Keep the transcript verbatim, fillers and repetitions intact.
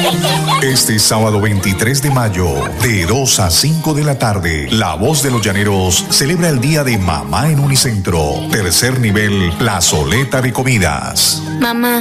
Este sábado veintitrés de mayo, de dos a cinco de la tarde, La Voz de los Llaneros celebra el Día de Mamá en Unicentro. Tercer nivel, plazoleta de comidas. Mamá,